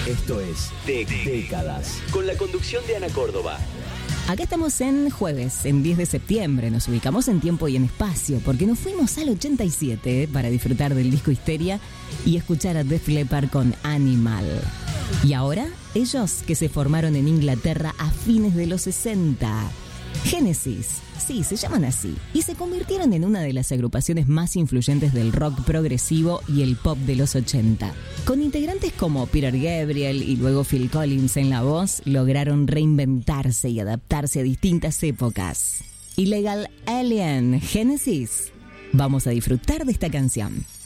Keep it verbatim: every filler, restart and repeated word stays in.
Esto es De Décadas, con la conducción de Ana Córdoba. Acá estamos en jueves, en diez de septiembre. Nos ubicamos en tiempo y en espacio, porque nos fuimos al ochenta y siete para disfrutar del disco Histeria y escuchar a Def Leppard con Animal. Y ahora, ellos que se formaron en Inglaterra a fines de los sesenta. Genesis, sí, se llaman así, y se convirtieron en una de las agrupaciones más influyentes del rock progresivo y el pop de los ochenta. Con integrantes como Peter Gabriel y luego Phil Collins en la voz, lograron reinventarse y adaptarse a distintas épocas. Illegal Alien, Genesis. Vamos a disfrutar de esta canción.